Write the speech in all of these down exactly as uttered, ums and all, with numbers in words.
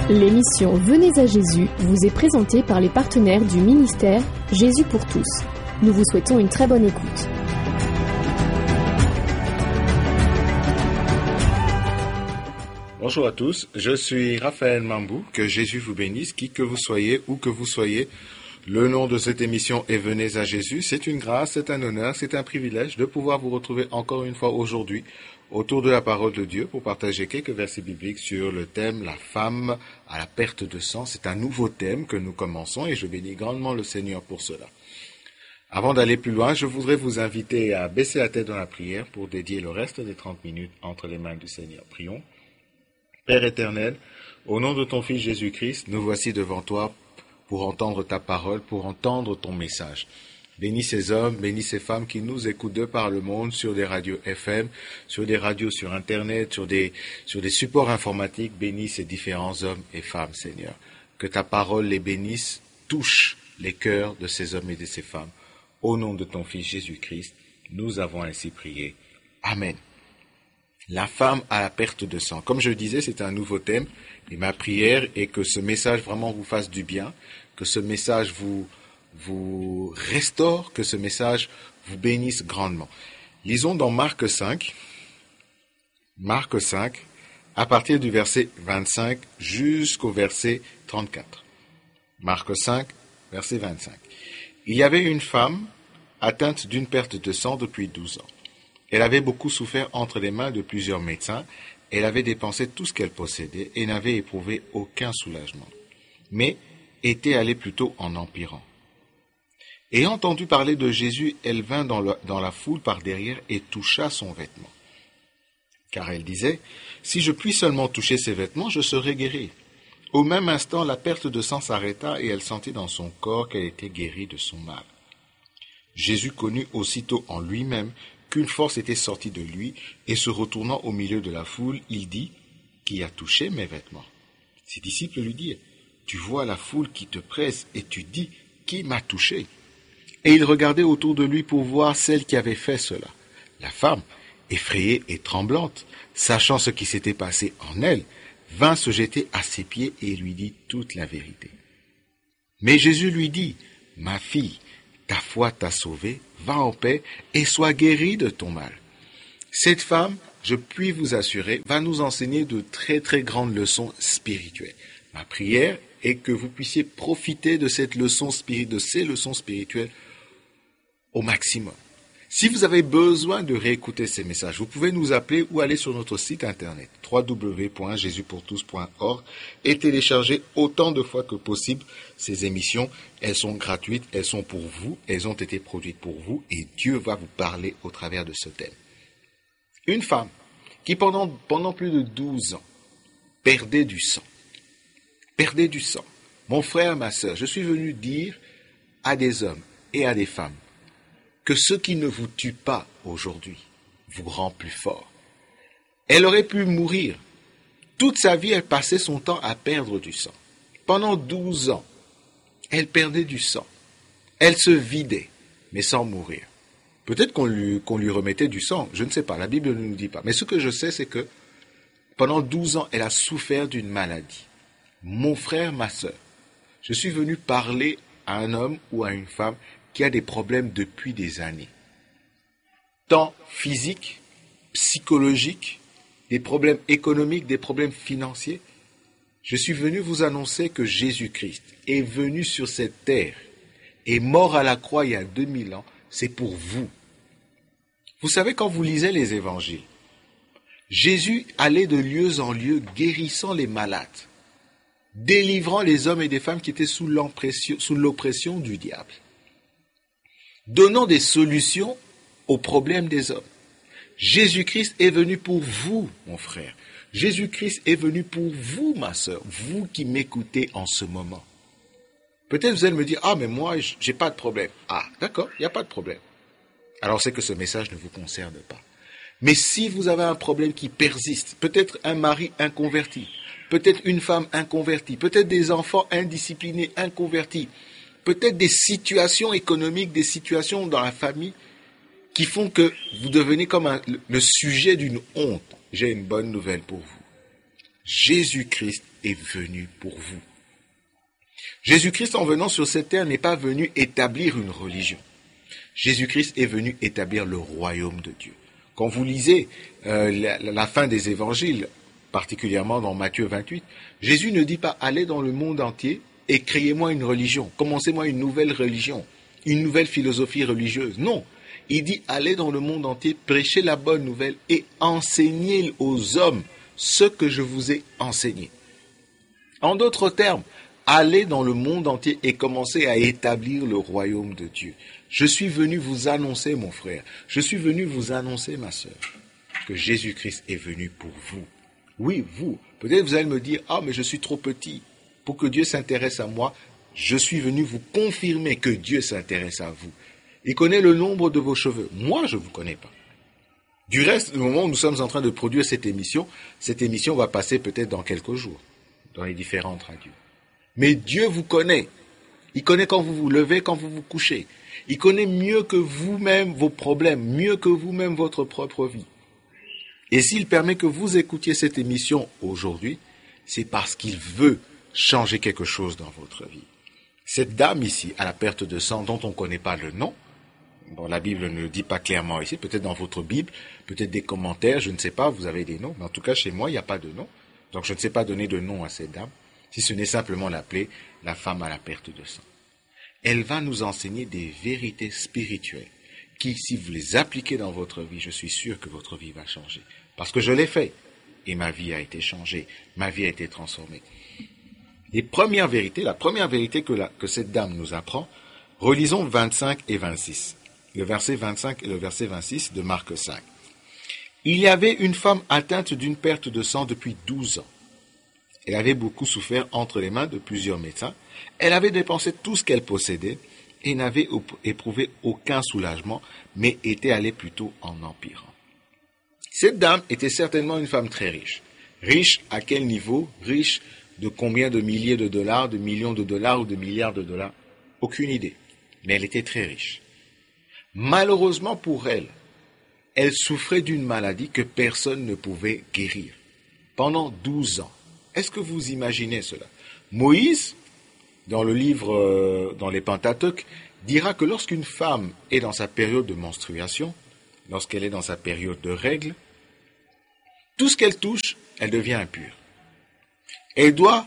L'émission Venez à Jésus vous est présentée par les partenaires du ministère Jésus pour tous. Nous vous souhaitons une très bonne écoute. Bonjour à tous, je suis Raphaël Mambou, que Jésus vous bénisse, qui que vous soyez, où que vous soyez. Le nom de cette émission est Venez à Jésus. C'est une grâce, c'est un honneur, c'est un privilège de pouvoir vous retrouver encore une fois aujourd'hui autour de la parole de Dieu pour partager quelques versets bibliques sur le thème « La femme à la perte de sang ». C'est un nouveau thème que nous commençons et je bénis grandement le Seigneur pour cela. Avant d'aller plus loin, je voudrais vous inviter à baisser la tête dans la prière pour dédier le reste des trente minutes entre les mains du Seigneur. Prions. Père éternel, au nom de ton Fils Jésus-Christ, nous voici devant toi pour entendre ta parole, pour entendre ton message. Bénis ces hommes, bénis ces femmes qui nous écoutent de par le monde sur des radios F M, sur des radios sur Internet, sur des, sur des supports informatiques. Bénis ces différents hommes et femmes, Seigneur. Que ta parole les bénisse, touche les cœurs de ces hommes et de ces femmes. Au nom de ton Fils Jésus-Christ, nous avons ainsi prié. Amen. La femme à la perte de sang. Comme je le disais, c'est un nouveau thème et ma prière est que ce message vraiment vous fasse du bien, que ce message vous, vous restaure, que ce message vous bénisse grandement. Lisons dans Marc cinq, Marc cinq, à partir du verset vingt-cinq jusqu'au verset trente-quatre. Marc cinq, verset vingt-cinq. Il y avait une femme atteinte d'une perte de sang depuis douze ans. Elle avait beaucoup souffert entre les mains de plusieurs médecins. Elle avait dépensé tout ce qu'elle possédait et n'avait éprouvé aucun soulagement, mais était allée plutôt en empirant. Ayant entendu parler de Jésus, elle vint dans, le, dans la foule par derrière et toucha son vêtement. Car elle disait, « Si je puis seulement toucher ses vêtements, je serai guérie. » Au même instant, la perte de sang s'arrêta et elle sentit dans son corps qu'elle était guérie de son mal. Jésus connut aussitôt en lui-même qu'une force était sortie de lui, et se retournant au milieu de la foule, il dit, « Qui a touché mes vêtements ?» Ses disciples lui dirent, « Tu vois la foule qui te presse, et tu dis, « Qui m'a touché ?» Et il regardait autour de lui pour voir celle qui avait fait cela. La femme, effrayée et tremblante, sachant ce qui s'était passé en elle, vint se jeter à ses pieds et lui dit toute la vérité. Mais Jésus lui dit, « Ma fille, ta foi t'a sauvée, va en paix et sois guérie de ton mal. » Cette femme, je puis vous assurer, va nous enseigner de très très grandes leçons spirituelles. Ma prière est que vous puissiez profiter de cette leçon spirituelle, de ces leçons spirituelles au maximum. Si vous avez besoin de réécouter ces messages, vous pouvez nous appeler ou aller sur notre site internet w w w point jésus pour tous point org et télécharger autant de fois que possible ces émissions. Elles sont gratuites, elles sont pour vous, elles ont été produites pour vous et Dieu va vous parler au travers de ce thème. Une femme qui pendant, pendant plus de douze ans perdait du sang, perdait du sang. Mon frère, ma sœur, je suis venu dire à des hommes et à des femmes que ce qui ne vous tue pas aujourd'hui vous rend plus fort. Elle aurait pu mourir. Toute sa vie, elle passait son temps à perdre du sang. Pendant douze ans, elle perdait du sang. Elle se vidait, mais sans mourir. Peut-être qu'on lui, qu'on lui remettait du sang, je ne sais pas, la Bible ne nous dit pas. Mais ce que je sais, c'est que pendant douze ans, elle a souffert d'une maladie. Mon frère, ma sœur, je suis venu parler à un homme ou à une femme qui a des problèmes depuis des années. Tant physiques, psychologiques, des problèmes économiques, des problèmes financiers. Je suis venu vous annoncer que Jésus-Christ est venu sur cette terre et mort à la croix il y a deux mille ans, c'est pour vous. Vous savez, quand vous lisez les évangiles, Jésus allait de lieu en lieu guérissant les malades, délivrant les hommes et des femmes qui étaient sous l'oppression, sous l'oppression du diable, donnant des solutions aux problèmes des hommes. Jésus-Christ est venu pour vous, mon frère. Jésus-Christ est venu pour vous, ma sœur, vous qui m'écoutez en ce moment. Peut-être vous allez me dire, ah, mais moi, j'ai pas de problème. Ah, d'accord, il n'y a pas de problème. Alors c'est que ce message ne vous concerne pas. Mais si vous avez un problème qui persiste, peut-être un mari inconverti, peut-être une femme inconvertie, peut-être des enfants indisciplinés, inconvertis, peut-être des situations économiques, des situations dans la famille qui font que vous devenez comme un, le sujet d'une honte. J'ai une bonne nouvelle pour vous. Jésus-Christ est venu pour vous. Jésus-Christ, en venant sur cette terre, n'est pas venu établir une religion. Jésus-Christ est venu établir le royaume de Dieu. Quand vous lisez euh, la, la fin des évangiles, particulièrement dans Matthieu vingt-huit, Jésus ne dit pas « allez dans le monde entier et créez-moi une religion, commencez-moi une nouvelle religion, une nouvelle philosophie religieuse ». Non, il dit « allez dans le monde entier, prêchez la bonne nouvelle et enseignez aux hommes ce que je vous ai enseigné ». En d'autres termes, allez dans le monde entier et commencez à établir le royaume de Dieu. Je suis venu vous annoncer, mon frère, je suis venu vous annoncer, ma sœur, que Jésus-Christ est venu pour vous. Oui, vous. Peut-être vous allez me dire, ah, mais je suis trop petit pour que Dieu s'intéresse à moi. Je suis venu vous confirmer que Dieu s'intéresse à vous. Il connaît le nombre de vos cheveux. Moi, je ne vous connais pas. Du reste, au moment où nous sommes en train de produire cette émission, cette émission va passer peut-être dans quelques jours, dans les différentes radios. Mais Dieu vous connaît. Il connaît quand vous vous levez, quand vous vous couchez. Il connaît mieux que vous-même vos problèmes, mieux que vous-même votre propre vie. Et s'il permet que vous écoutiez cette émission aujourd'hui, c'est parce qu'il veut changer quelque chose dans votre vie. Cette dame ici, à la perte de sang, dont on ne connaît pas le nom, bon, la Bible ne le dit pas clairement ici, peut-être dans votre Bible, peut-être des commentaires, je ne sais pas, vous avez des noms, mais en tout cas chez moi, il n'y a pas de nom. Donc je ne sais pas donner de nom à cette dame, si ce n'est simplement l'appeler la femme à la perte de sang. Elle va nous enseigner des vérités spirituelles qui, si vous les appliquez dans votre vie, je suis sûr que votre vie va changer. Parce que je l'ai fait, et ma vie a été changée, ma vie a été transformée. Les premières vérités, la première vérité que, la, que cette dame nous apprend, relisons vingt-cinq et vingt-six. Le verset vingt-cinq et le verset vingt-six de Marc cinq. Il y avait une femme atteinte d'une perte de sang depuis douze ans. Elle avait beaucoup souffert entre les mains de plusieurs médecins. Elle avait dépensé tout ce qu'elle possédait et n'avait éprouvé aucun soulagement, mais était allée plutôt en empirant. Cette dame était certainement une femme très riche. Riche à quel niveau? Riche de combien de milliers de dollars, de millions de dollars ou de milliards de dollars? Aucune idée. Mais elle était très riche. Malheureusement pour elle, elle souffrait d'une maladie que personne ne pouvait guérir. Pendant douze ans. Est-ce que vous imaginez cela? Moïse, dans le livre, euh, dans les Pentateuques, dira que lorsqu'une femme est dans sa période de menstruation, lorsqu'elle est dans sa période de règles, tout ce qu'elle touche, elle devient impure. Elle doit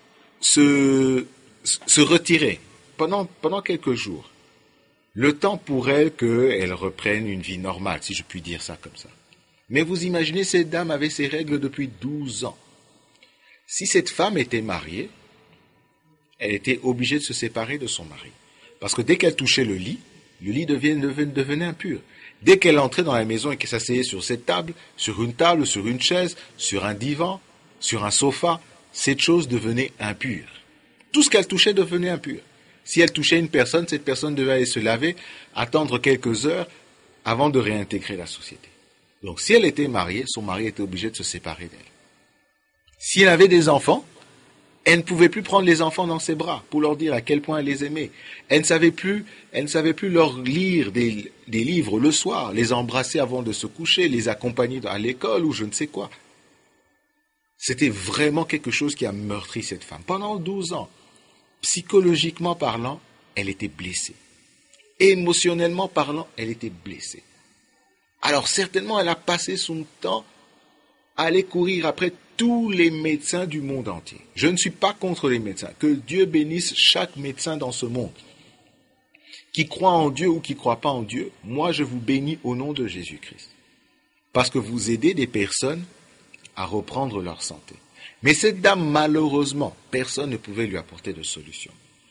se, se retirer pendant, pendant quelques jours. Le temps pour elle qu'elle reprenne une vie normale, si je puis dire ça comme ça. Mais vous imaginez, cette dame avait ses règles depuis douze ans. Si cette femme était mariée, elle était obligée de se séparer de son mari. Parce que dès qu'elle touchait le lit, le lit devenait, devenait impur. Dès qu'elle entrait dans la maison et qu'elle s'asseyait sur cette table, sur une table, sur une chaise, sur un divan, sur un sofa, cette chose devenait impure. Tout ce qu'elle touchait devenait impur. Si elle touchait une personne, cette personne devait aller se laver, attendre quelques heures avant de réintégrer la société. Donc si elle était mariée, son mari était obligé de se séparer d'elle. Si elle avait des enfants, elle ne pouvait plus prendre les enfants dans ses bras pour leur dire à quel point elle les aimait. Elle ne savait plus, elle ne savait plus leur lire des, des livres le soir, les embrasser avant de se coucher, les accompagner à l'école ou je ne sais quoi. C'était vraiment quelque chose qui a meurtri cette femme. Pendant douze ans, psychologiquement parlant, elle était blessée. Émotionnellement parlant, elle était blessée. Alors certainement, elle a passé son temps à aller courir après tous les médecins du monde entier. Je ne suis pas contre les médecins. Que Dieu bénisse chaque médecin dans ce monde. Qui croit en Dieu ou qui ne croit pas en Dieu, moi je vous bénis au nom de Jésus-Christ. Parce que vous aidez des personnes à reprendre leur santé. Mais cette dame, malheureusement, personne ne pouvait lui apporter de solution.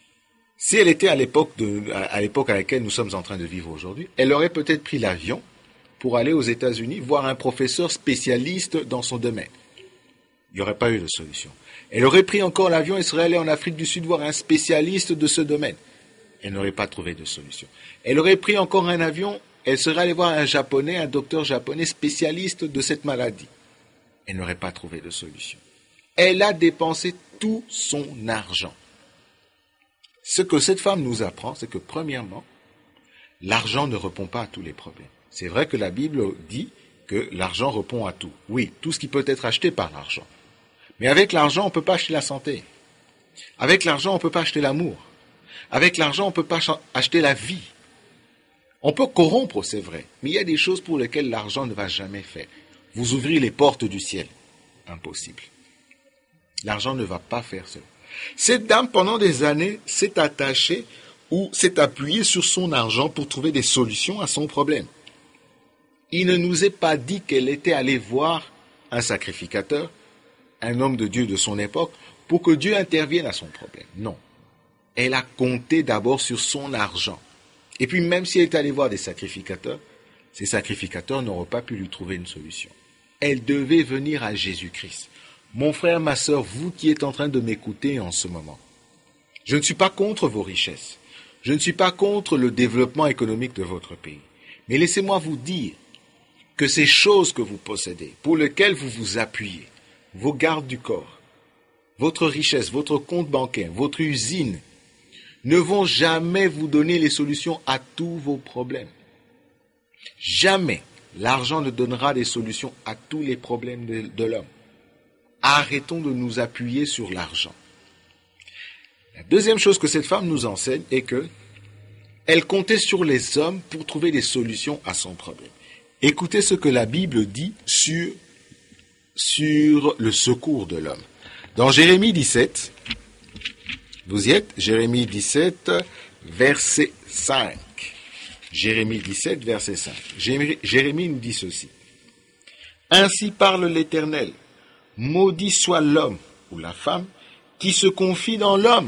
Si elle était à l'époque de, à l'époque à laquelle nous sommes en train de vivre aujourd'hui, elle aurait peut-être pris l'avion pour aller aux États-Unis voir un professeur spécialiste dans son domaine. Il n'y aurait pas eu de solution. Elle aurait pris encore l'avion et serait allée en Afrique du Sud voir un spécialiste de ce domaine. Elle n'aurait pas trouvé de solution. Elle aurait pris encore un avion, elle serait allée voir un japonais, un docteur japonais spécialiste de cette maladie. Elle n'aurait pas trouvé de solution. Elle a dépensé tout son argent. Ce que cette femme nous apprend, c'est que premièrement, l'argent ne répond pas à tous les problèmes. C'est vrai que la Bible dit que l'argent répond à tout. Oui, tout ce qui peut être acheté par l'argent. Mais avec l'argent, on ne peut pas acheter la santé. Avec l'argent, on ne peut pas acheter l'amour. Avec l'argent, on ne peut pas acheter la vie. On peut corrompre, c'est vrai, mais il y a des choses pour lesquelles l'argent ne va jamais faire. Vous ouvrez les portes du ciel. Impossible. L'argent ne va pas faire cela. Cette dame, pendant des années, s'est attachée ou s'est appuyée sur son argent pour trouver des solutions à son problème. Il ne nous est pas dit qu'elle était allée voir un sacrificateur, un homme de Dieu de son époque, pour que Dieu intervienne à son problème. Non. Elle a compté d'abord sur son argent. Et puis même si elle est allée voir des sacrificateurs, ces sacrificateurs n'auraient pas pu lui trouver une solution. Elle devait venir à Jésus-Christ. Mon frère, ma sœur, vous qui êtes en train de m'écouter en ce moment, je ne suis pas contre vos richesses. Je ne suis pas contre le développement économique de votre pays. Mais laissez-moi vous dire que ces choses que vous possédez, pour lesquelles vous vous appuyez, vos gardes du corps, votre richesse, votre compte bancaire, votre usine, ne vont jamais vous donner les solutions à tous vos problèmes. Jamais l'argent ne donnera des solutions à tous les problèmes de, de l'homme. Arrêtons de nous appuyer sur l'argent. La deuxième chose que cette femme nous enseigne est que elle comptait sur les hommes pour trouver des solutions à son problème. Écoutez ce que la Bible dit sur, sur le secours de l'homme. Dans Jérémie dix-sept, vous y êtes, Jérémie dix-sept, verset cinq. Jérémie dix-sept, verset cinq. Jérémie nous dit ceci. Ainsi parle l'Éternel, maudit soit l'homme ou la femme qui se confie dans l'homme,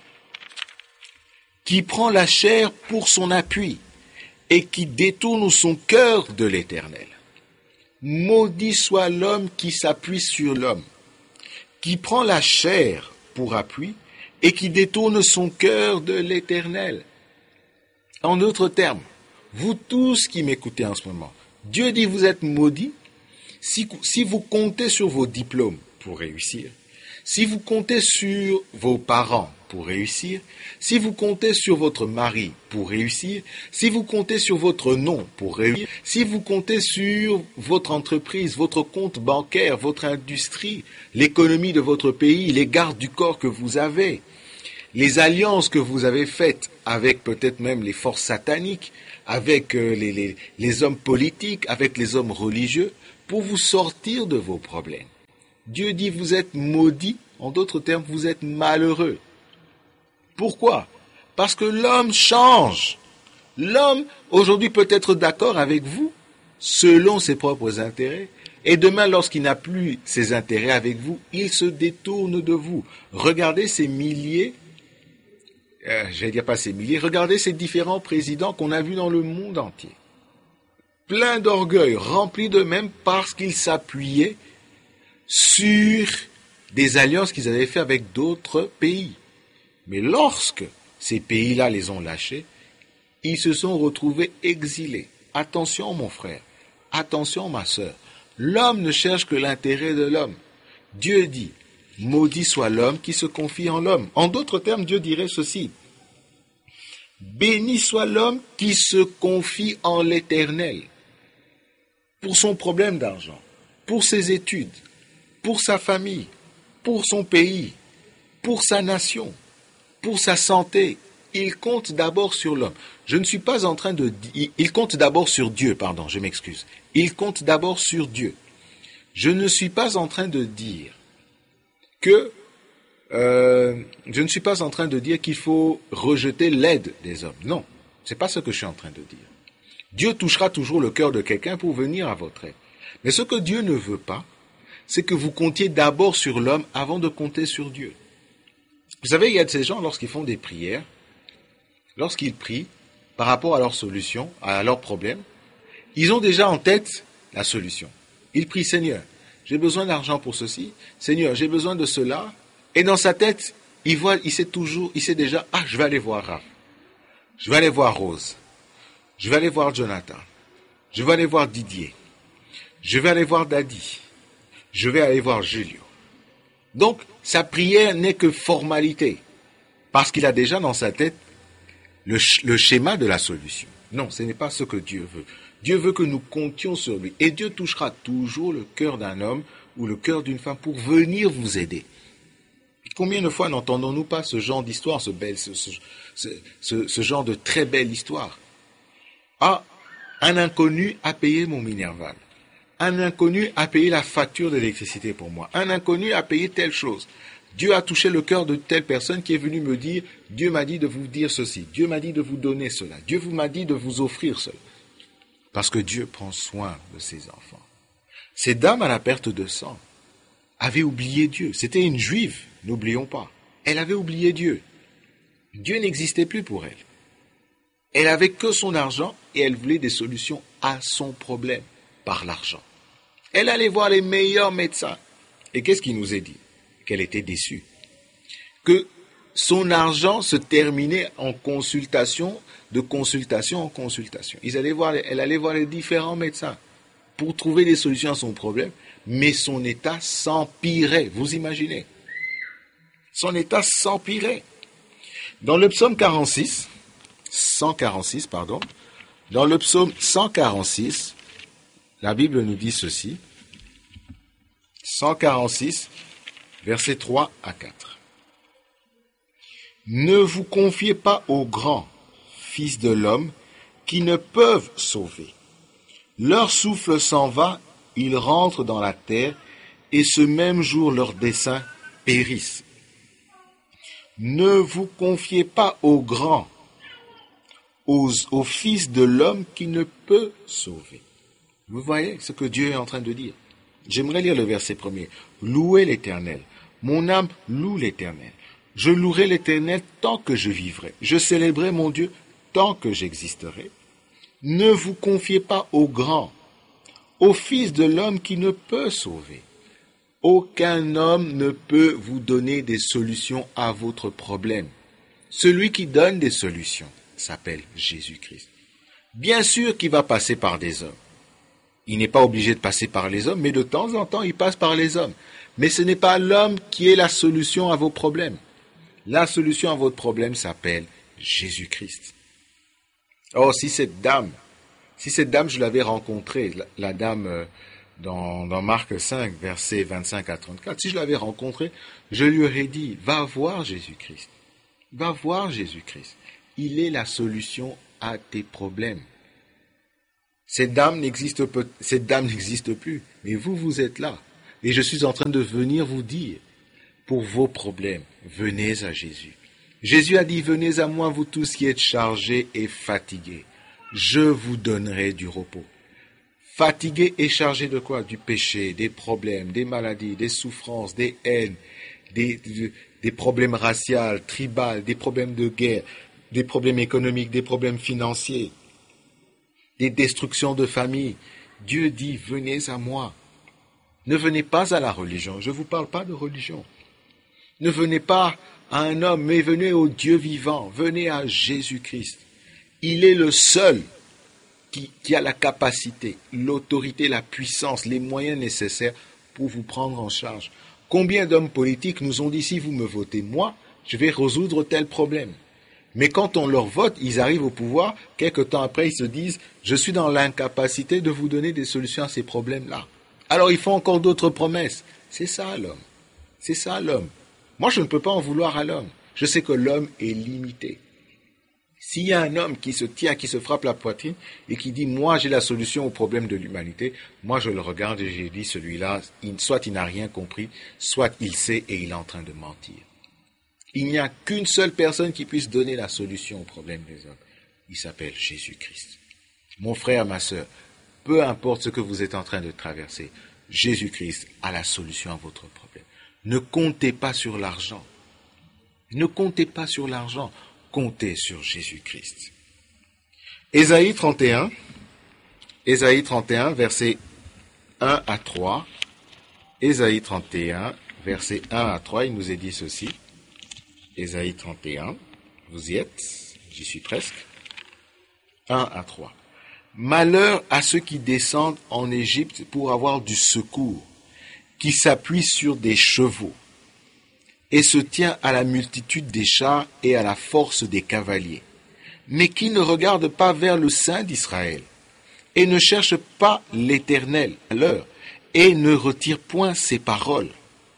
qui prend la chair pour son appui et qui détourne son cœur de l'Éternel. Maudit soit l'homme qui s'appuie sur l'homme, qui prend la chair pour appui et qui détourne son cœur de l'Éternel. En d'autres termes, vous tous qui m'écoutez en ce moment, Dieu dit vous êtes maudits si, si vous comptez sur vos diplômes pour réussir, si vous comptez sur vos parents pour réussir, si vous comptez sur votre mari pour réussir, si vous comptez sur votre nom pour réussir, si vous comptez sur votre entreprise, votre compte bancaire, votre industrie, l'économie de votre pays, les gardes du corps que vous avez, les alliances que vous avez faites avec peut-être même les forces sataniques, avec les, les, les hommes politiques, avec les hommes religieux, pour vous sortir de vos problèmes. Dieu dit vous êtes maudits, en d'autres termes, vous êtes malheureux. Pourquoi? Parce que l'homme change. L'homme, aujourd'hui, peut être d'accord avec vous, selon ses propres intérêts, et demain, lorsqu'il n'a plus ses intérêts avec vous, il se détourne de vous. Regardez ces milliers, euh, je vais dire pas ces milliers, regardez ces différents présidents qu'on a vus dans le monde entier. Pleins d'orgueil, remplis d'eux-mêmes parce qu'ils s'appuyaient sur des alliances qu'ils avaient faites avec d'autres pays. Mais lorsque ces pays-là les ont lâchés, ils se sont retrouvés exilés. Attention mon frère, attention ma sœur, l'homme ne cherche que l'intérêt de l'homme. Dieu dit, maudit soit l'homme qui se confie en l'homme. En d'autres termes, Dieu dirait ceci, béni soit l'homme qui se confie en l'Éternel pour son problème d'argent, pour ses études, pour sa famille, pour son pays, pour sa nation, pour sa santé. Il compte d'abord sur l'homme. Je ne suis pas en train de dire... Il compte d'abord sur Dieu, pardon, je m'excuse. Il compte d'abord sur Dieu. Je ne suis pas en train de dire que... Euh, je ne suis pas en train de dire qu'il faut rejeter l'aide des hommes. Non, c'est pas ce que je suis en train de dire. Dieu touchera toujours le cœur de quelqu'un pour venir à votre aide. Mais ce que Dieu ne veut pas, c'est que vous comptiez d'abord sur l'homme avant de compter sur Dieu. Vous savez, il y a de ces gens, lorsqu'ils font des prières, lorsqu'ils prient par rapport à leur solution, à leur problème, ils ont déjà en tête la solution. Ils prient, Seigneur, j'ai besoin d'argent pour ceci, Seigneur, j'ai besoin de cela, et dans sa tête, il voit, il sait toujours, il sait déjà, ah, je vais aller voir Raph, je vais aller voir Rose, je vais aller voir Jonathan, je vais aller voir Didier, je vais aller voir Daddy, je vais aller voir Julio. Donc, sa prière n'est que formalité, parce qu'il a déjà dans sa tête le, le schéma de la solution. Non, ce n'est pas ce que Dieu veut. Dieu veut que nous comptions sur lui. Et Dieu touchera toujours le cœur d'un homme ou le cœur d'une femme pour venir vous aider. Combien de fois n'entendons-nous pas ce genre d'histoire, ce, bel, ce, ce, ce, ce genre de très belle histoire? Ah, un inconnu a payé mon Minerval. Un inconnu a payé la facture d'électricité pour moi. Un inconnu a payé telle chose. Dieu a touché le cœur de telle personne qui est venue me dire, Dieu m'a dit de vous dire ceci, Dieu m'a dit de vous donner cela, Dieu vous m'a dit de vous offrir cela. Parce que Dieu prend soin de ses enfants. Cette dame à la perte de sang avait oublié Dieu. C'était une juive, n'oublions pas. Elle avait oublié Dieu. Dieu n'existait plus pour elle. Elle avait que son argent et elle voulait des solutions à son problème par l'argent. Elle allait voir les meilleurs médecins. Et qu'est-ce qu'il nous est dit? Qu'elle était déçue. Que son argent se terminait en consultation, de consultation en consultation. Ils allaient voir, elle allait voir les différents médecins pour trouver des solutions à son problème, mais son état s'empirait. Vous imaginez? Son état s'empirait. Dans le psaume quarante-six, cent quarante-six, pardon, dans le psaume cent quarante-six, la Bible nous dit ceci, cent quarante-six, versets trois à quatre. Ne vous confiez pas aux grands, fils de l'homme, qui ne peuvent sauver. Leur souffle s'en va, ils rentrent dans la terre, et ce même jour leurs desseins périssent. Ne vous confiez pas aux grands, aux, aux fils de l'homme qui ne peut sauver. Vous voyez ce que Dieu est en train de dire. J'aimerais lire le verset premier. Louez l'Éternel. Mon âme loue l'Éternel. Je louerai l'Éternel tant que je vivrai. Je célébrerai mon Dieu tant que j'existerai. Ne vous confiez pas aux grands, aux fils de l'homme qui ne peut sauver. Aucun homme ne peut vous donner des solutions à votre problème. Celui qui donne des solutions s'appelle Jésus-Christ. Bien sûr qu'il va passer par des hommes. Il n'est pas obligé de passer par les hommes, mais de temps en temps, il passe par les hommes. Mais ce n'est pas l'homme qui est la solution à vos problèmes. La solution à votre problème s'appelle Jésus-Christ. Oh, si cette dame, si cette dame, je l'avais rencontrée, la, la dame euh, dans, dans Marc cinq, versets vingt-cinq à trente-quatre, si je l'avais rencontrée, je lui aurais dit, va voir Jésus-Christ. Va voir Jésus-Christ. Il est la solution à tes problèmes. Cette dame n'existe peu, cette dame n'existe plus, mais vous, vous êtes là. Et je suis en train de venir vous dire, pour vos problèmes, venez à Jésus. Jésus a dit, venez à moi, vous tous qui êtes chargés et fatigués. Je vous donnerai du repos. Fatigués et chargés de quoi? Du péché, des problèmes, des maladies, des souffrances, des haines, des, des, des problèmes raciaux, tribaux, des problèmes de guerre, des problèmes économiques, des problèmes financiers, des destructions de famille. Dieu dit, venez à moi. Ne venez pas à la religion. Je ne vous parle pas de religion. Ne venez pas à un homme, mais venez au Dieu vivant. Venez à Jésus-Christ. Il est le seul qui, qui a la capacité, l'autorité, la puissance, les moyens nécessaires pour vous prendre en charge. Combien d'hommes politiques nous ont dit, si vous me votez, moi, je vais résoudre tel problème. Mais quand on leur vote, ils arrivent au pouvoir, quelque temps après, ils se disent, je suis dans l'incapacité de vous donner des solutions à ces problèmes-là. Alors ils font encore d'autres promesses. C'est ça l'homme. C'est ça l'homme. Moi, je ne peux pas en vouloir à l'homme. Je sais que l'homme est limité. S'il y a un homme qui se tient, qui se frappe la poitrine et qui dit, moi j'ai la solution au problème de l'humanité, moi je le regarde et j'ai dit, celui-là, soit il n'a rien compris, soit il sait et il est en train de mentir. Il n'y a qu'une seule personne qui puisse donner la solution au problème des hommes. Il s'appelle Jésus-Christ. Mon frère, ma sœur, peu importe ce que vous êtes en train de traverser, Jésus-Christ a la solution à votre problème. Ne comptez pas sur l'argent. Ne comptez pas sur l'argent. Comptez sur Jésus-Christ. Ésaïe trente et un, Ésaïe trente et un, versets un à trois. Ésaïe trente et un, versets un à trois, il nous est dit ceci. Ésaïe trente et un, vous y êtes, j'y suis presque. un à trois. Malheur à ceux qui descendent en Égypte pour avoir du secours, qui s'appuient sur des chevaux, et se tient à la multitude des chars et à la force des cavaliers, mais qui ne regarde pas vers le Saint d'Israël, et ne cherche pas l'Éternel, leur, et ne retire point ses paroles.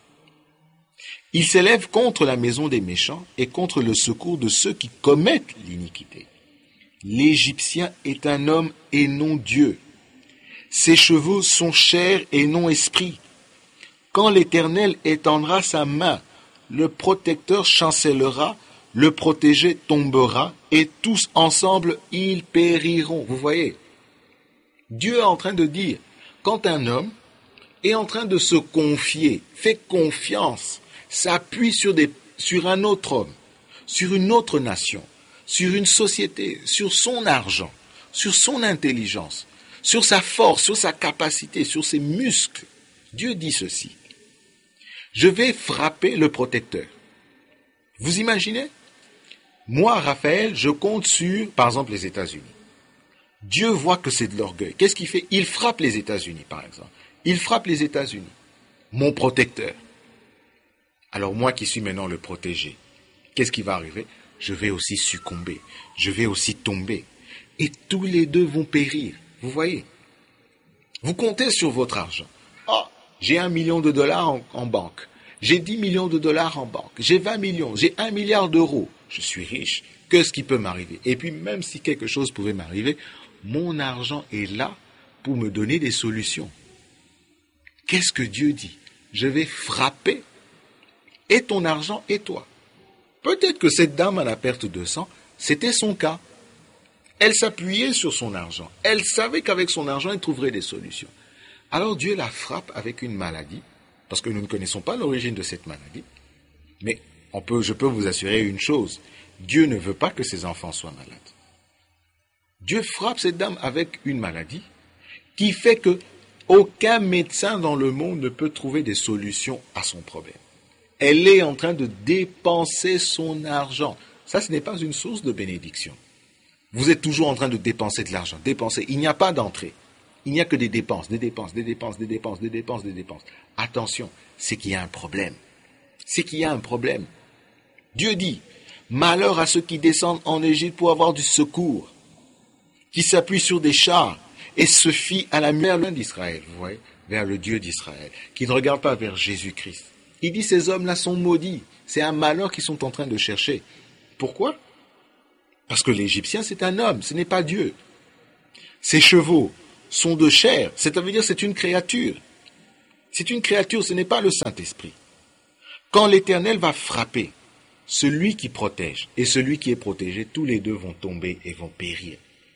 Il s'élève contre la maison des méchants et contre le secours de ceux qui commettent l'iniquité. L'Égyptien est un homme et non Dieu. Ses chevaux sont chair et non esprit. Quand l'Éternel étendra sa main, le protecteur chancellera, le protégé tombera, et tous ensemble ils périront. Vous voyez, Dieu est en train de dire, quand un homme est en train de se confier, fait confiance, s'appuie sur, des, sur un autre homme, sur une autre nation, sur une société, sur son argent, sur son intelligence, sur sa force, sur sa capacité, sur ses muscles, Dieu dit ceci. Je vais frapper le protecteur. Vous imaginez? Moi, Raphaël, je compte sur, par exemple, les États-Unis. Dieu voit que c'est de l'orgueil. Qu'est-ce qu'il fait? Il frappe les États-Unis, par exemple. Il frappe les États-Unis. Mon protecteur. Alors moi qui suis maintenant le protégé, qu'est-ce qui va arriver? Je vais aussi succomber. Je vais aussi tomber. Et tous les deux vont périr. Vous voyez? Vous comptez sur votre argent. Oh, j'ai un million de dollars en, en banque. J'ai dix millions de dollars en banque. J'ai vingt millions. J'ai un milliard d'euros. Je suis riche. Qu'est-ce qui peut m'arriver? Et puis même si quelque chose pouvait m'arriver, mon argent est là pour me donner des solutions. Qu'est-ce que Dieu dit? Je vais frapper et ton argent et toi. Peut-être que cette dame à la perte de sang, c'était son cas. Elle s'appuyait sur son argent. Elle savait qu'avec son argent, elle trouverait des solutions. Alors Dieu la frappe avec une maladie, parce que nous ne connaissons pas l'origine de cette maladie. Mais on peut, je peux vous assurer une chose, Dieu ne veut pas que ses enfants soient malades. Dieu frappe cette dame avec une maladie qui fait que aucun médecin dans le monde ne peut trouver des solutions à son problème. Elle est en train de dépenser son argent. Ça, ce n'est pas une source de bénédiction. Vous êtes toujours en train de dépenser de l'argent, dépenser. Il n'y a pas d'entrée. Il n'y a que des dépenses, des dépenses, des dépenses, des dépenses, des dépenses, des dépenses. Attention, c'est qu'il y a un problème. C'est qu'il y a un problème. Dieu dit, malheur à ceux qui descendent en Égypte pour avoir du secours, qui s'appuient sur des chars et se fient à la mer d'Israël, vous voyez, vers le Dieu d'Israël, qui ne regarde pas vers Jésus-Christ. Il dit, ces hommes-là sont maudits. C'est un malheur qu'ils sont en train de chercher. Pourquoi? Parce que l'Égyptien, c'est un homme, ce n'est pas Dieu. Ses chevaux sont de chair, c'est-à-dire c'est une créature. C'est une créature, ce n'est pas le Saint-Esprit. Quand l'Éternel va frapper, celui qui protège et celui qui est protégé, tous les deux vont tomber et vont périr.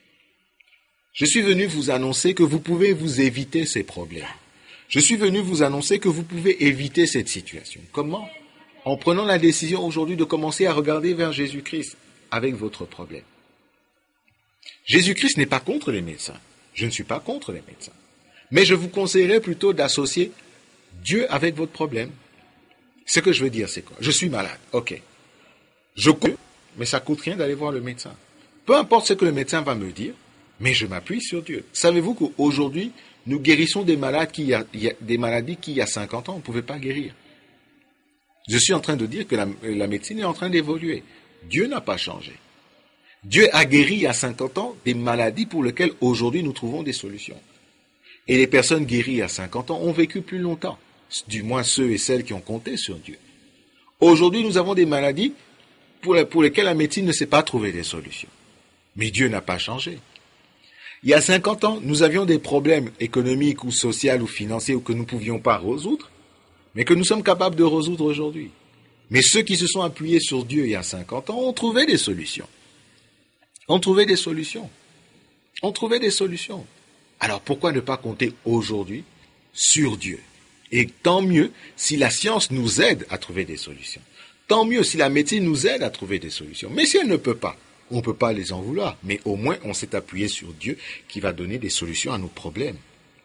Je suis venu vous annoncer que vous pouvez vous éviter ces problèmes. Je suis venu vous annoncer que vous pouvez éviter cette situation. Comment? En prenant la décision aujourd'hui de commencer à regarder vers Jésus-Christ avec votre problème. Jésus-Christ n'est pas contre les médecins. Je ne suis pas contre les médecins. Mais je vous conseillerais plutôt d'associer Dieu avec votre problème. Ce que je veux dire, c'est quoi? Je suis malade, ok. Je cours, mais ça ne coûte rien d'aller voir le médecin. Peu importe ce que le médecin va me dire, mais je m'appuie sur Dieu. Savez-vous qu'aujourd'hui, nous guérissons des, malades qui, il y a, il y a, des maladies qui, il y a cinquante ans, on ne pouvait pas guérir. Je suis en train de dire que la, la médecine est en train d'évoluer. Dieu n'a pas changé. Dieu a guéri il y a cinquante ans des maladies pour lesquelles aujourd'hui nous trouvons des solutions. Et les personnes guéries il y a cinquante ans ont vécu plus longtemps, du moins ceux et celles qui ont compté sur Dieu. Aujourd'hui, nous avons des maladies pour, les, pour lesquelles la médecine ne sait pas trouver des solutions. Mais Dieu n'a pas changé. Il y a cinquante ans, nous avions des problèmes économiques ou sociaux ou financiers que nous ne pouvions pas résoudre, mais que nous sommes capables de résoudre aujourd'hui. Mais ceux qui se sont appuyés sur Dieu il y a cinquante ans ont trouvé des solutions. Ont trouvé des solutions. Ont trouvé des solutions. Alors pourquoi ne pas compter aujourd'hui sur Dieu? Et tant mieux si la science nous aide à trouver des solutions. Tant mieux si la médecine nous aide à trouver des solutions. Mais si elle ne peut pas, on ne peut pas les en vouloir. Mais au moins on s'est appuyé sur Dieu qui va donner des solutions à nos problèmes.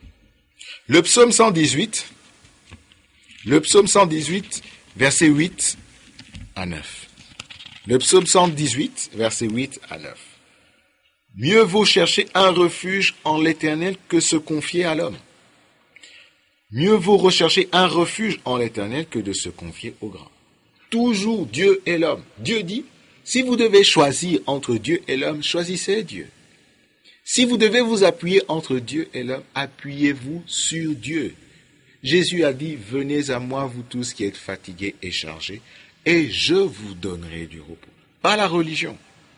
Le psaume cent dix-huit, le psaume cent dix-huit, versets huit à neuf. Le psaume cent dix-huit, versets huit à neuf. Mieux vaut chercher un refuge en l'Éternel que se confier à l'homme. Mieux vaut rechercher un refuge en l'Éternel que de se confier au grand. Toujours Dieu et l'homme. Dieu dit, si vous devez choisir entre Dieu et l'homme, choisissez Dieu. Si vous devez vous appuyer entre Dieu et l'homme, appuyez-vous sur Dieu. Jésus a dit, venez à moi, vous tous qui êtes fatigués et chargés, et je vous donnerai du repos. Pas la religion.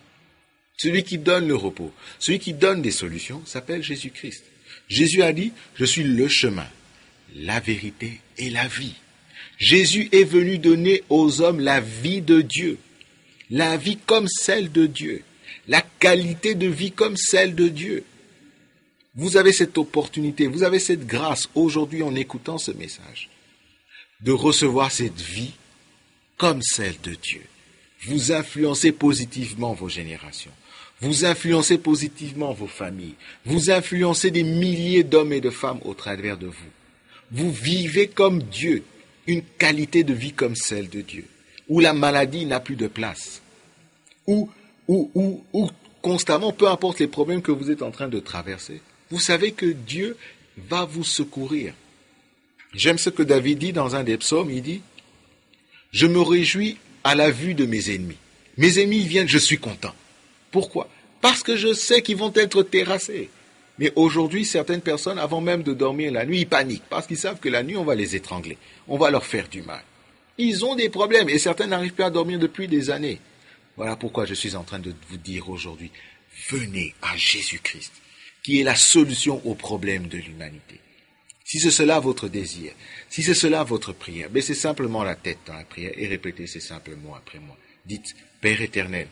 Celui qui donne le repos, celui qui donne des solutions, s'appelle Jésus-Christ. Jésus a dit, je suis le chemin, la vérité et la vie. Jésus est venu donner aux hommes la vie de Dieu, la vie comme celle de Dieu, la qualité de vie comme celle de Dieu. Vous avez cette opportunité, vous avez cette grâce aujourd'hui en écoutant ce message, de recevoir cette vie comme celle de Dieu. Vous influencez positivement vos générations, vous influencez positivement vos familles, vous influencez des milliers d'hommes et de femmes au travers de vous. Vous vivez comme Dieu, une qualité de vie comme celle de Dieu, où la maladie n'a plus de place, où, où, où, où constamment, peu importe les problèmes que vous êtes en train de traverser, vous savez que Dieu va vous secourir. J'aime ce que David dit dans un des psaumes, il dit « Je me réjouis à la vue de mes ennemis. Mes ennemis viennent, je suis content. » Pourquoi ? Parce que je sais qu'ils vont être terrassés. Mais aujourd'hui, certaines personnes, avant même de dormir la nuit, ils paniquent parce qu'ils savent que la nuit, on va les étrangler. On va leur faire du mal. Ils ont des problèmes et certains n'arrivent pas à dormir depuis des années. Voilà pourquoi je suis en train de vous dire aujourd'hui, venez à Jésus-Christ, qui est la solution aux problèmes de l'humanité. Si c'est cela votre désir, si c'est cela votre prière, baissez simplement la tête dans la prière et répétez ces simples mots après moi. Dites, Père éternel,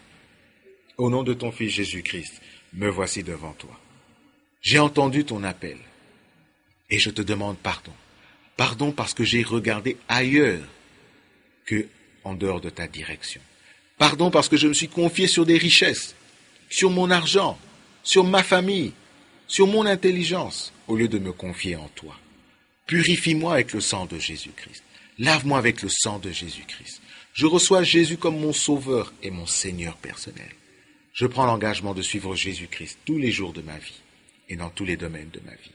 au nom de ton Fils Jésus-Christ, me voici devant toi. J'ai entendu ton appel et je te demande pardon. Pardon parce que j'ai regardé ailleurs que en dehors de ta direction. Pardon parce que je me suis confié sur des richesses, sur mon argent, sur ma famille, sur mon intelligence, au lieu de me confier en toi. Purifie-moi avec le sang de Jésus-Christ. Lave-moi avec le sang de Jésus-Christ. Je reçois Jésus comme mon sauveur et mon Seigneur personnel. Je prends l'engagement de suivre Jésus-Christ tous les jours de ma vie et dans tous les domaines de ma vie.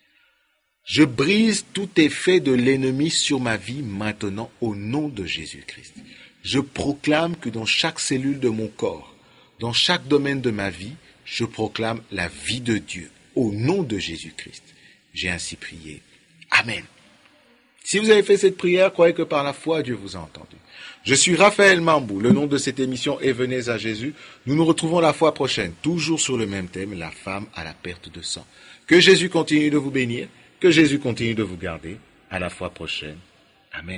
Je brise tout effet de l'ennemi sur ma vie maintenant au nom de Jésus-Christ. Je proclame que dans chaque cellule de mon corps, dans chaque domaine de ma vie, je proclame la vie de Dieu au nom de Jésus-Christ. J'ai ainsi prié. Amen. Si vous avez fait cette prière, croyez que par la foi, Dieu vous a entendu. Je suis Raphaël Mambou. Le nom de cette émission est Venez à Jésus. Nous nous retrouvons la fois prochaine, toujours sur le même thème, la femme à la perte de sang. Que Jésus continue de vous bénir, que Jésus continue de vous garder. À la fois prochaine. Amen.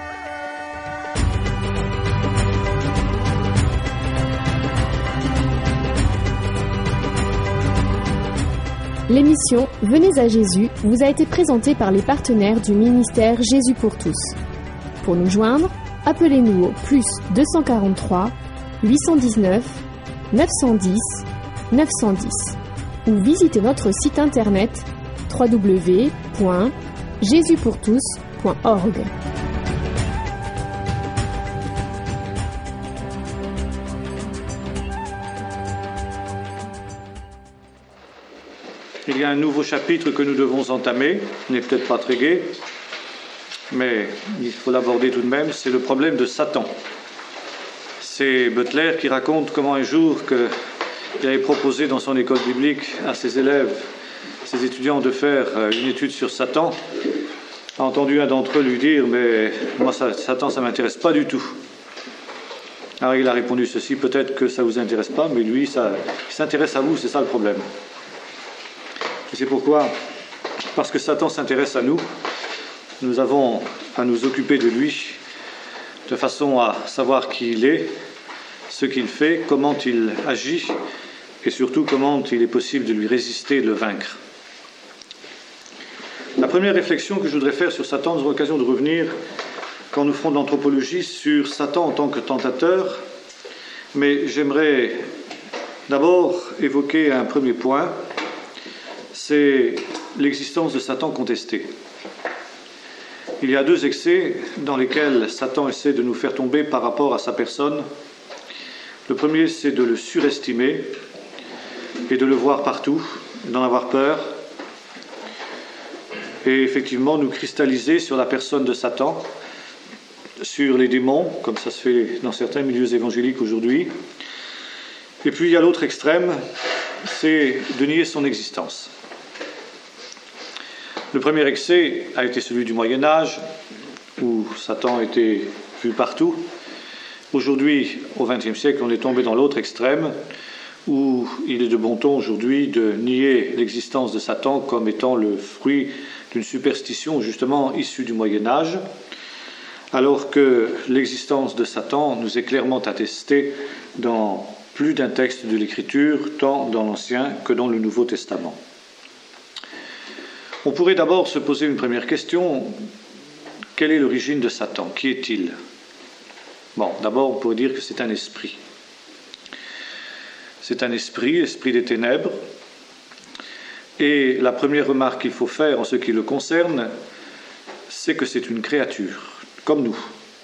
L'émission Venez à Jésus vous a été présentée par les partenaires du ministère Jésus pour tous. Pour nous joindre, appelez-nous au plus deux cent quarante-trois, huit cent dix-neuf, neuf cent dix, neuf cent dix ou visitez notre site internet w w w point jésus pour tous point org. Il y a un nouveau chapitre que nous devons entamer, il n'est peut-être pas très gai, mais il faut l'aborder tout de même, c'est le problème de Satan. C'est Butler qui raconte comment un jour que, il avait proposé dans son école biblique à ses élèves, ses étudiants de faire une étude sur Satan, a entendu un d'entre eux lui dire « mais moi ça, Satan ça ne m'intéresse pas du tout ». Alors il a répondu ceci, peut-être que ça ne vous intéresse pas, mais lui ça, il s'intéresse à vous, c'est ça le problème. Et c'est pourquoi, parce que Satan s'intéresse à nous, nous avons à nous occuper de lui, de façon à savoir qui il est, ce qu'il fait, comment il agit, et surtout comment il est possible de lui résister et de le vaincre. La première réflexion que je voudrais faire sur Satan, nous aurons l'occasion de revenir, quand nous ferons de l'anthropologie, sur Satan en tant que tentateur, mais j'aimerais d'abord évoquer un premier point, c'est l'existence de Satan contesté. Il y a deux excès dans lesquels Satan essaie de nous faire tomber par rapport à sa personne. Le premier, c'est de le surestimer et de le voir partout, d'en avoir peur, et effectivement nous cristalliser sur la personne de Satan, sur les démons, comme ça se fait dans certains milieux évangéliques aujourd'hui. Et puis il y a l'autre extrême, c'est de nier son existence. Le premier excès a été celui du Moyen-Âge, où Satan était vu partout. Aujourd'hui, au vingtième siècle, on est tombé dans l'autre extrême, où il est de bon ton aujourd'hui de nier l'existence de Satan comme étant le fruit d'une superstition justement issue du Moyen-Âge, alors que l'existence de Satan nous est clairement attestée dans plus d'un texte de l'Écriture, tant dans l'Ancien que dans le Nouveau Testament. On pourrait d'abord se poser une première question. Quelle est l'origine de Satan? Qui est-il? Bon, d'abord, on pourrait dire que c'est un esprit. C'est un esprit, esprit des ténèbres. Et la première remarque qu'il faut faire en ce qui le concerne, c'est que c'est une créature, comme nous.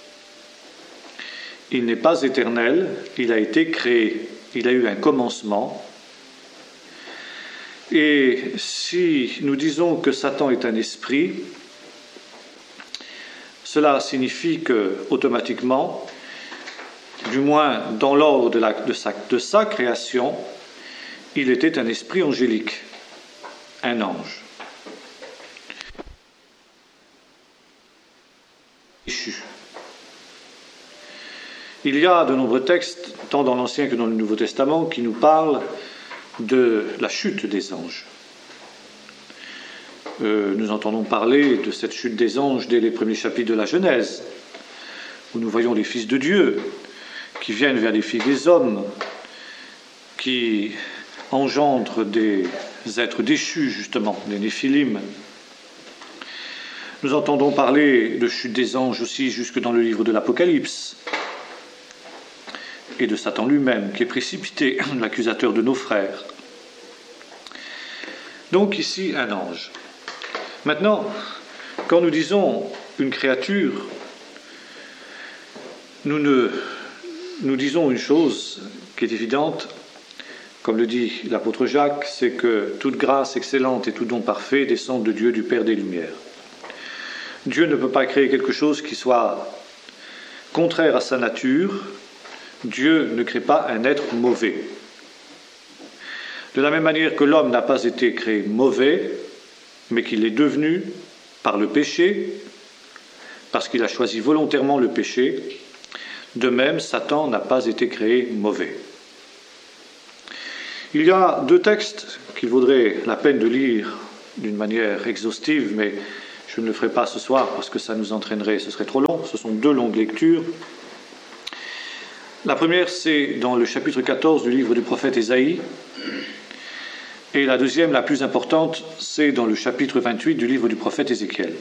Il n'est pas éternel, il a été créé, il a eu un commencement. Et si nous disons que Satan est un esprit, cela signifie que, automatiquement, du moins dans l'ordre de, la, de, sa, de sa création, il était un esprit angélique, un ange. Il y a de nombreux textes, tant dans l'Ancien que dans le Nouveau Testament, qui nous parlent de la chute des anges. Euh, nous entendons parler de cette chute des anges dès les premiers chapitres de la Genèse, où nous voyons les fils de Dieu qui viennent vers les filles des hommes, qui engendrent des êtres déchus, justement, des Néphilim. Nous entendons parler de chute des anges aussi jusque dans le livre de l'Apocalypse, et de Satan lui-même, qui est précipité, l'accusateur de nos frères. Donc ici, un ange. Maintenant, quand nous disons une créature, nous, ne, nous disons une chose qui est évidente, comme le dit l'apôtre Jacques, c'est que toute grâce excellente et tout don parfait descendent de Dieu, du Père des Lumières. Dieu ne peut pas créer quelque chose qui soit contraire à sa nature. Dieu ne crée pas un être mauvais. De la même manière que l'homme n'a pas été créé mauvais, mais qu'il est devenu par le péché, parce qu'il a choisi volontairement le péché, de même, Satan n'a pas été créé mauvais. Il y a deux textes qu'il vaudrait la peine de lire d'une manière exhaustive, mais je ne le ferai pas ce soir parce que ça nous entraînerait, ce serait trop long. Ce sont deux longues lectures. La première, c'est dans le chapitre quatorze du livre du prophète Ésaïe, et la deuxième, la plus importante, c'est dans le chapitre vingt-huit du livre du prophète Ézéchiel.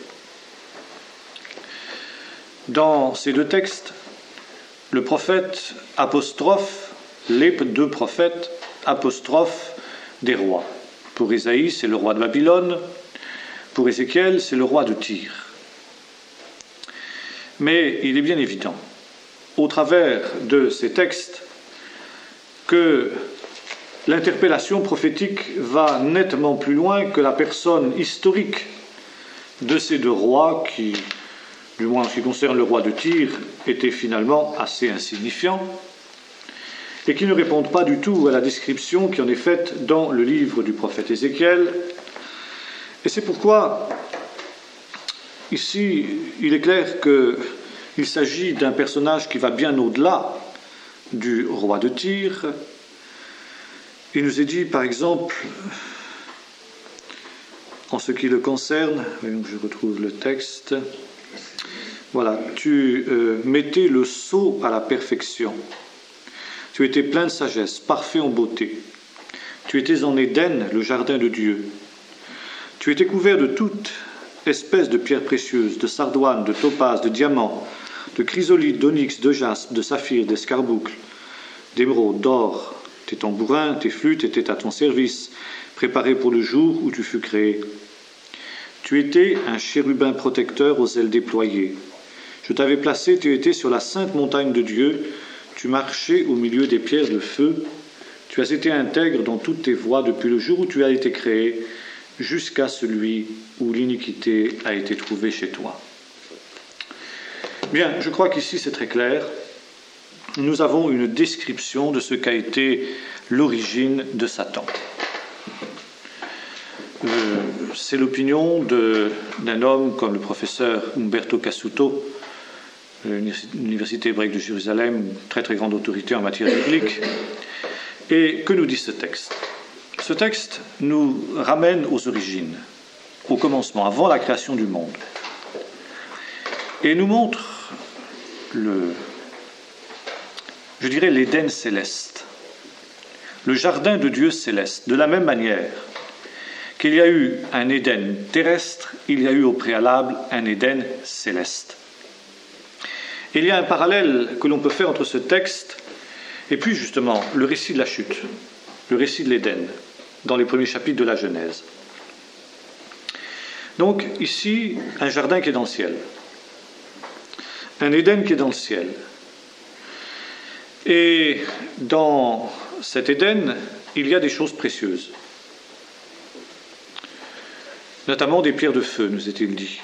Dans ces deux textes, le prophète apostrophe, les deux prophètes apostrophe des rois. Pour Ésaïe, c'est le roi de Babylone. Pour Ézéchiel, c'est le roi de Tyr. Mais il est bien évident, au travers de ces textes, que l'interpellation prophétique va nettement plus loin que la personne historique de ces deux rois qui, du moins en ce qui concerne le roi de Tyr, étaient finalement assez insignifiants et qui ne répondent pas du tout à la description qui en est faite dans le livre du prophète Ézéchiel. Et c'est pourquoi, ici, il est clair qu'il s'agit d'un personnage qui va bien au-delà du roi de Tyr. Il nous est dit, par exemple, en ce qui le concerne, voyons que je retrouve le texte, voilà, tu euh, mettais le sceau à la perfection. Tu étais plein de sagesse, parfait en beauté. Tu étais en Éden, le jardin de Dieu. Tu étais couvert de toute espèce de pierres précieuses, de sardoine, de topaze, de diamants, de chrysolite, d'onyx, de jaspe, de saphir, d'escarboucle, d'émeraude, d'or. Tes tambourins, tes flûtes étaient à ton service, préparés pour le jour où tu fus créé. Tu étais un chérubin protecteur aux ailes déployées. Je t'avais placé, tu étais sur la sainte montagne de Dieu, tu marchais au milieu des pierres de feu, tu as été intègre dans toutes tes voies depuis le jour où tu as été créé, jusqu'à celui où l'iniquité a été trouvée chez toi. Bien, je crois qu'ici c'est très clair. Nous avons une description de ce qu'a été l'origine de Satan. euh, c'est l'opinion de, d'un homme comme le professeur Umberto Cassuto, de l'Université hébraïque de Jérusalem, très très grande autorité en matière biblique. Et que nous dit ce texte ? Ce texte nous ramène aux origines, au commencement, avant la création du monde, et nous montre le, je dirais, l'Éden céleste, le jardin de Dieu céleste, de la même manière qu'il y a eu un Éden terrestre, il y a eu au préalable un Éden céleste. Et il y a un parallèle que l'on peut faire entre ce texte et puis justement le récit de la chute, le récit de l'Éden, dans les premiers chapitres de la Genèse. Donc ici, un jardin qui est dans le ciel, un Éden qui est dans le ciel. Et dans cet Éden, il y a des choses précieuses, notamment des pierres de feu, nous est-il dit.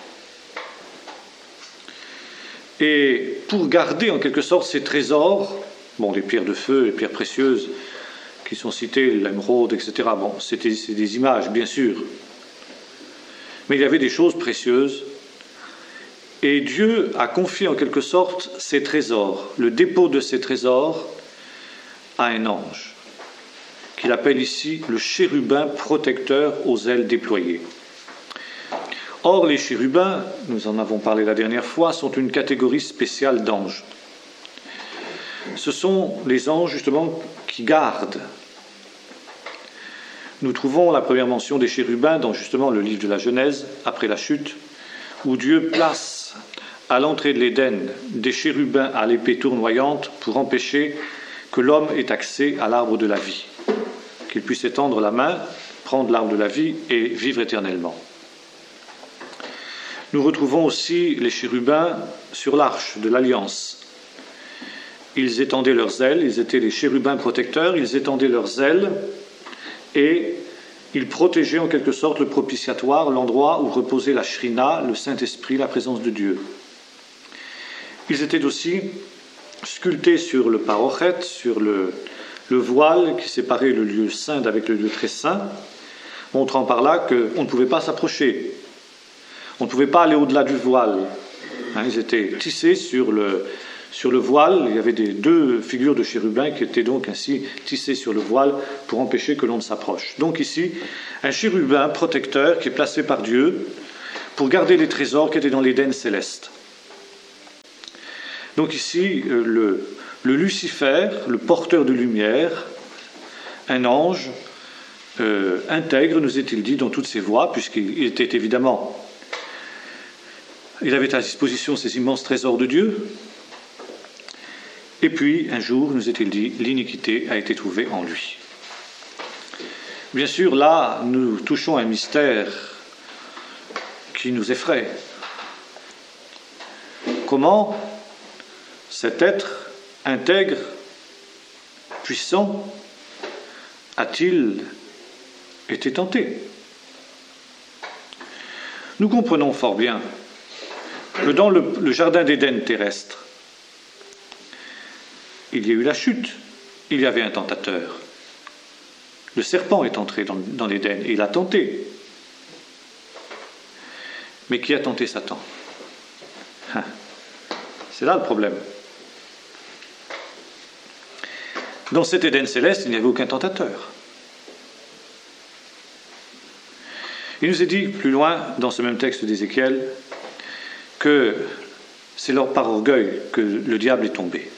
Et pour garder en quelque sorte ces trésors, bon, les pierres de feu, les pierres précieuses qui sont citées, l'émeraude, et cetera, bon, c'était, c'est des images, bien sûr. Mais il y avait des choses précieuses. Et Dieu a confié en quelque sorte ces trésors, le dépôt de ces trésors, à un ange, qu'il appelle ici le chérubin protecteur aux ailes déployées. Or, les chérubins, nous en avons parlé la dernière fois, sont une catégorie spéciale d'anges. Ce sont les anges, justement, qui gardent. Nous trouvons la première mention des chérubins dans, justement, le livre de la Genèse, après la chute, où Dieu place à l'entrée de l'Éden des chérubins à l'épée tournoyante pour empêcher que l'homme ait accès à l'arbre de la vie, qu'il puisse étendre la main, prendre l'arbre de la vie et vivre éternellement. Nous retrouvons aussi les chérubins sur l'arche de l'Alliance. Ils étendaient leurs ailes, ils étaient les chérubins protecteurs, ils étendaient leurs ailes et ils protégeaient en quelque sorte le propitiatoire, l'endroit où reposait la Shrina, le Saint-Esprit, la présence de Dieu. Ils étaient aussi sculptés sur le parochet, sur le, le voile qui séparait le lieu saint d'avec le lieu très saint, montrant par là qu'on ne pouvait pas s'approcher. On ne pouvait pas aller au-delà du voile. Hein, ils étaient tissés sur le, sur le voile. Il y avait des, deux figures de chérubins qui étaient donc ainsi tissées sur le voile pour empêcher que l'on ne s'approche. Donc ici, un chérubin protecteur qui est placé par Dieu pour garder les trésors qui étaient dans l'Éden céleste. Donc ici, le, le Lucifer, le porteur de lumière, un ange, euh, intègre, nous est-il dit, dans toutes ses voies, puisqu'il était évidemment... Il avait à disposition ces immenses trésors de Dieu. Et puis, un jour, nous est-il dit, l'iniquité a été trouvée en lui. Bien sûr, là, nous touchons un mystère qui nous effraie. Comment cet être intègre, puissant, a-t-il été tenté ? Nous comprenons fort bien que dans le, le jardin d'Éden terrestre, il y a eu la chute, il y avait un tentateur. Le serpent est entré dans, dans l'Éden et il a tenté. Mais qui a tenté Satan ? C'est là le problème. Dans cet Éden céleste, il n'y avait aucun tentateur. Il nous est dit plus loin, dans ce même texte d'Ézéchiel, que c'est par orgueil que le diable est tombé.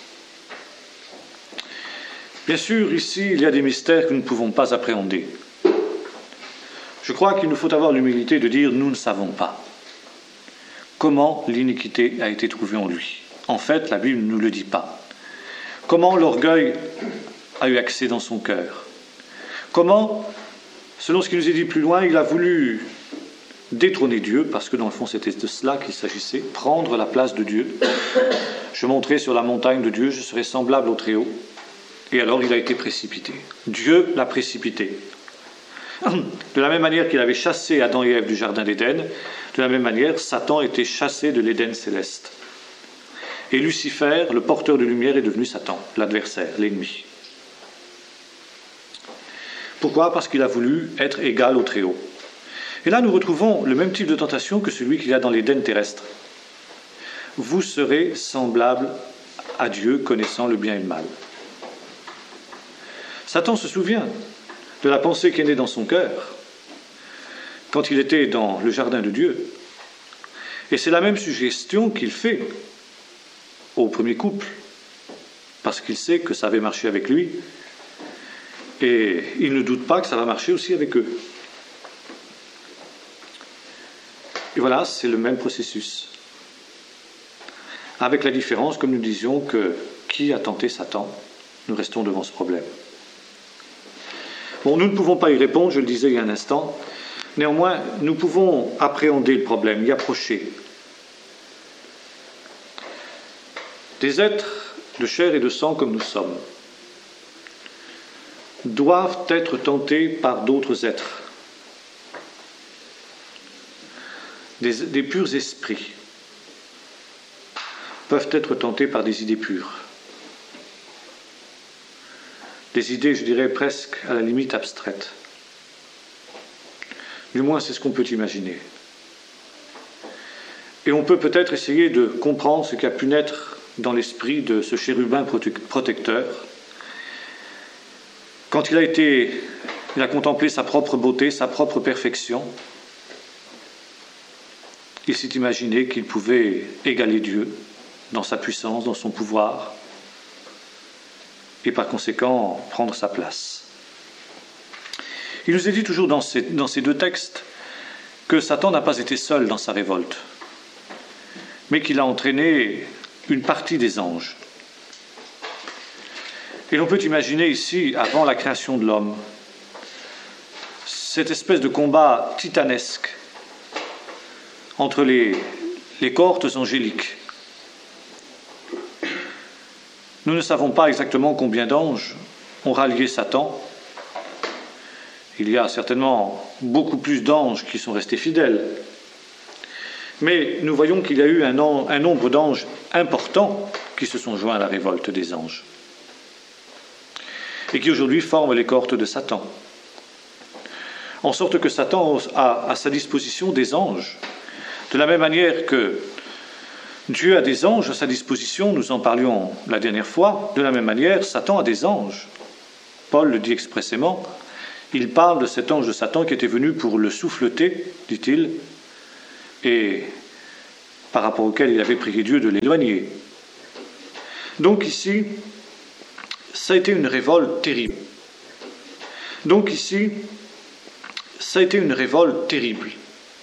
Bien sûr, ici, il y a des mystères que nous ne pouvons pas appréhender. Je crois qu'il nous faut avoir l'humilité de dire « nous ne savons pas » comment l'iniquité a été trouvée en lui. En fait, la Bible ne nous le dit pas. Comment l'orgueil a eu accès dans son cœur. Comment, selon ce qui nous est dit plus loin, il a voulu détrôner Dieu, parce que dans le fond c'était de cela qu'il s'agissait, prendre la place de Dieu. Je monterai sur la montagne de Dieu, je serai semblable au Très-Haut. Et alors il a été précipité. Dieu l'a précipité. De la même manière qu'il avait chassé Adam et Ève du jardin d'Éden, de la même manière, Satan a été chassé de l'Éden céleste. Et Lucifer, le porteur de lumière, est devenu Satan, l'adversaire, l'ennemi. Pourquoi ? Parce qu'il a voulu être égal au Très-Haut. Et là, nous retrouvons le même type de tentation que celui qu'il y a dans l'Éden terrestre. Vous serez semblables à Dieu, connaissant le bien et le mal. Satan se souvient de la pensée qui est née dans son cœur quand il était dans le jardin de Dieu. Et c'est la même suggestion qu'il fait au premier couple, parce qu'il sait que ça avait marché avec lui, et il ne doute pas que ça va marcher aussi avec eux. Et voilà, c'est le même processus. Avec la différence, comme nous disions, que qui a tenté Satan? Nous restons devant ce problème. Bon, nous ne pouvons pas y répondre, je le disais il y a un instant. Néanmoins, nous pouvons appréhender le problème, y approcher. Des êtres de chair et de sang comme nous sommes doivent être tentés par d'autres êtres, des, des purs esprits peuvent être tentés par des idées pures, des idées, je dirais, presque à la limite abstraites. Du moins, c'est ce qu'on peut imaginer. Et on peut peut-être essayer de comprendre ce qui a pu naître dans l'esprit de ce chérubin protecteur. Quand il a été, il a contemplé sa propre beauté, sa propre perfection, il s'est imaginé qu'il pouvait égaler Dieu dans sa puissance, dans son pouvoir, et par conséquent prendre sa place. Il nous est dit toujours dans ces, dans ces deux textes que Satan n'a pas été seul dans sa révolte, mais qu'il a entraîné une partie des anges. Et l'on peut imaginer ici, avant la création de l'homme, cette espèce de combat titanesque entre les, les cohortes angéliques. Nous ne savons pas exactement combien d'anges ont rallié Satan. Il y a certainement beaucoup plus d'anges qui sont restés fidèles. Mais nous voyons qu'il y a eu un, un nombre d'anges importants qui se sont joints à la révolte des anges et qui aujourd'hui forment les cohortes de Satan. En sorte que Satan a à sa disposition des anges. De la même manière que Dieu a des anges à sa disposition, nous en parlions la dernière fois, de la même manière, Satan a des anges. Paul le dit expressément, il parle de cet ange de Satan qui était venu pour le souffleter, dit-il, et par rapport auquel il avait prié Dieu de l'éloigner. Donc ici, ça a été une révolte terrible. Donc ici, ça a été une révolte terrible.